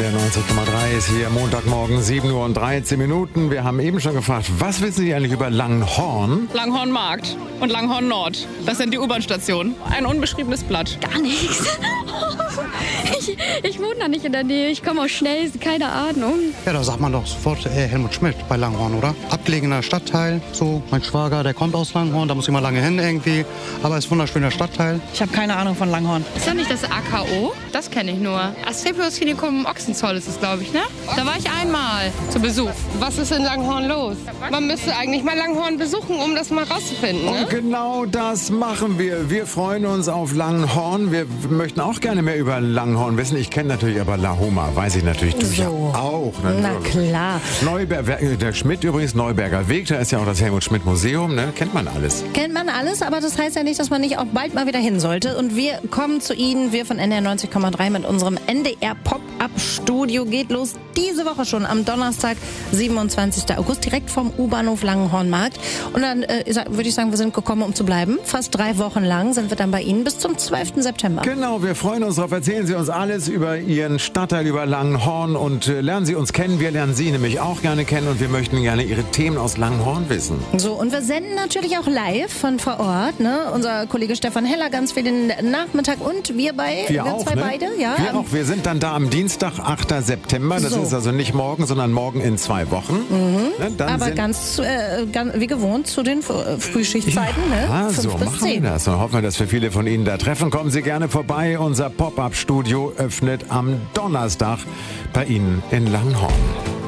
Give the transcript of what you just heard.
NDR 90,3 ist hier Montagmorgen 7:13 Uhr. Wir haben eben schon gefragt, was wissen Sie eigentlich über Langhorn? Langhorn Markt und Langhorn Nord. Das sind die U-Bahn-Stationen. Ein unbeschriebenes Blatt. Gar nichts. Ich wohne da nicht in der Nähe. Ich komme aus Schnelsen, keine Ahnung. Ja, da sagt man doch sofort Helmut Schmidt bei Langhorn, oder? Abgelegener Stadtteil, so. Mein Schwager, der kommt aus Langhorn, da muss ich mal lange hin irgendwie. Aber es ist ein wunderschöner Stadtteil. Ich habe keine Ahnung von Langhorn. Ist das nicht das AKO? Das kenne ich nur. Asklepios Klinikum Ochsenzoll ist es, glaube ich, ne? Da war ich einmal zu Besuch. Was ist in Langhorn los? Man müsste eigentlich mal Langhorn besuchen, um das mal rauszufinden, ne? Und genau das machen wir. Wir freuen uns auf Langhorn. Wir möchten auch gerne mehr über Langhorn wissen. Ich kenne natürlich aber Lahoma, weiß ich natürlich. Du ja auch. Ne? Na klar. Der Schmidt übrigens, Neuberger Weg, da ist ja auch das Helmut Schmidt Museum, ne? Kennt man alles. Kennt man alles, aber das heißt ja nicht, dass man nicht auch bald mal wieder hin sollte. Und wir kommen zu Ihnen, wir von NDR 90,3 mit unserem NDR Pop-Up-Studio. Geht los diese Woche schon am Donnerstag, 27. August, direkt vom U-Bahnhof Langhornmarkt. Und dann würde ich sagen, wir sind gekommen, um zu bleiben. Fast 3 Wochen lang sind wir dann bei Ihnen bis zum 12. September. Genau, wir freuen uns darauf. Erzählen Sie uns alles über Ihren Stadtteil, über Langhorn und lernen Sie uns kennen. Wir lernen Sie nämlich auch gerne kennen und wir möchten gerne Ihre Themen aus Langhorn wissen. So, und wir senden natürlich auch live von vor Ort. Ne? Unser Kollege Stefan Heller ganz für den Nachmittag und wir zwei beide. Ja, wir auch. Wir sind dann da am Dienstag, 8. September. Das ist also nicht morgen, sondern morgen in 2 Wochen. Mhm. Ne, aber ganz wie gewohnt zu den Frühschichtzeiten. Ja, ne? so machen wir das. Und hoffen wir, dass wir viele von Ihnen da treffen. Kommen Sie gerne vorbei. Unser Pop-Up-Studio öffnet am Donnerstag bei Ihnen in Langhorn.